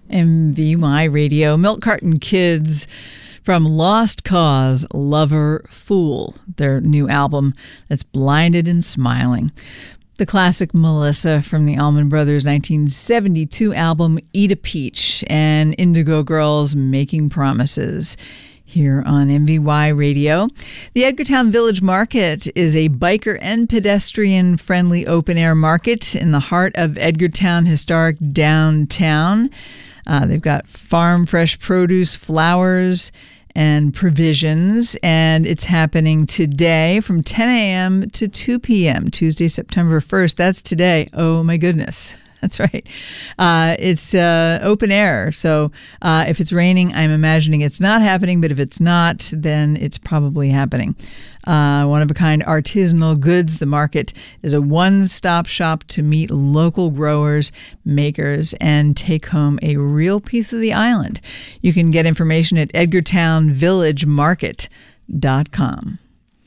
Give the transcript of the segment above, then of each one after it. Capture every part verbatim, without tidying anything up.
M V Y Radio, Milk Carton Kids from Lost Cause, Lover, Fool, their new album that's Blinded and Smiling. The classic Melissa from the Allman Brothers' nineteen seventy-two album Eat a Peach, and Indigo Girls Making Promises. Here on M V Y Radio. The Edgartown Village Market is a biker and pedestrian-friendly open-air market in the heart of Edgartown historic downtown. Uh, they've got farm fresh produce, flowers, and provisions, and it's happening today from ten a.m. to two p.m., Tuesday, September first. That's today. Oh, my goodness. That's right. Uh, it's uh, open air. So uh, if it's raining, I'm imagining it's not happening. But if it's not, then it's probably happening. Uh, one-of-a-kind artisanal goods. The market is a one-stop shop to meet local growers, makers, and take home a real piece of the island. You can get information at edgartown village market dot com.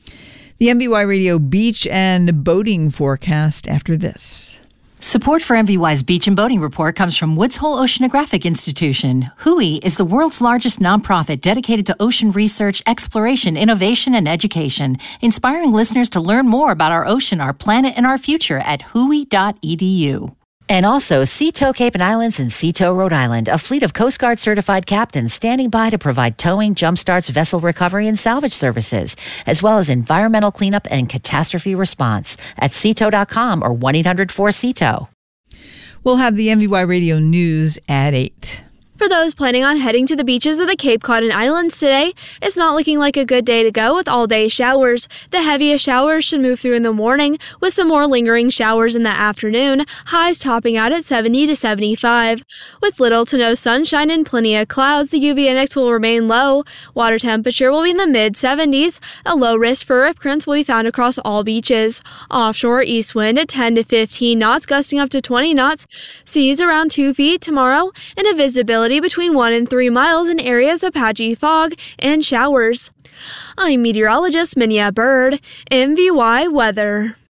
The M V Y Radio beach and boating forecast after this. Support for M V Y's Beach and Boating Report comes from Woods Hole Oceanographic Institution. W H O I is the world's largest nonprofit dedicated to ocean research, exploration, innovation, and education, inspiring listeners to learn more about our ocean, our planet, and our future at W H O I dot E D U. And also Sea Tow Cape and Islands and Sea Tow Rhode Island, a fleet of Coast Guard certified captains standing by to provide towing, jumpstarts, vessel recovery, and salvage services, as well as environmental cleanup and catastrophe response at sea tow dot com or one eight hundred four C T O W. We'll have the M V Y Radio News at eight. For those planning on heading to the beaches of the Cape Cod and Islands today, it's not looking like a good day to go with all-day showers. The heaviest showers should move through in the morning, with some more lingering showers in the afternoon, highs topping out at seventy to seventy-five. With little to no sunshine and plenty of clouds, the U V index will remain low. Water temperature will be in the mid-seventies. A low risk for rip currents will be found across all beaches. Offshore, east wind at ten to fifteen knots, gusting up to twenty knots. Seas around two feet tomorrow, and a visibility between one and three miles in areas of patchy fog and showers. I'm meteorologist Minya Bird, M V Y Weather.